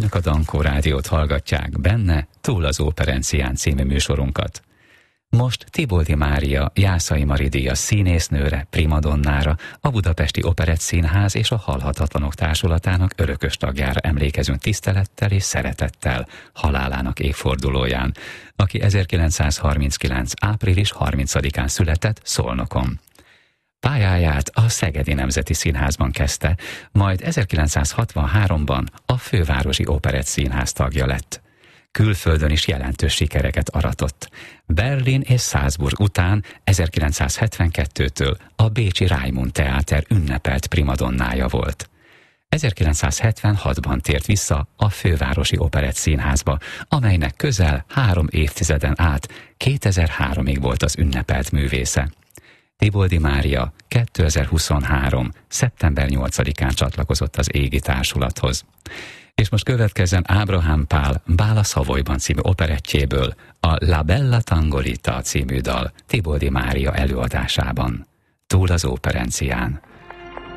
Önök a Dankó Rádiót hallgatják, benne Túl az Óperencián című műsorunkat. Most Tiboldi Mária Jászai Mari díjas színésznőre, primadonnára, a Budapesti Operett Színház és a Halhatatlanok Társulatának örökös tagjára emlékezünk tisztelettel és szeretettel halálának évfordulóján, aki 1939. április 30-án született Szolnokon. Pályáját a Szegedi Nemzeti Színházban kezdte, majd 1963-ban a Fővárosi Operett Színház tagja lett. Külföldön is jelentős sikereket aratott. Berlin és Salzburg után 1972-től a bécsi Raimund Theater ünnepelt primadonnája volt. 1976-ban tért vissza a Fővárosi Operett Színházba, amelynek közel 3 évtizeden át 2003-ig volt az ünnepelt művésze. Tiboldi Mária 2023. szeptember 8-án csatlakozott az égi társulathoz. És most következzen Ábrahám Pál Bála Szavolyban című operettjéből a La Bella Tangolita című dal Tiboldi Mária előadásában. Túl az Óperencián.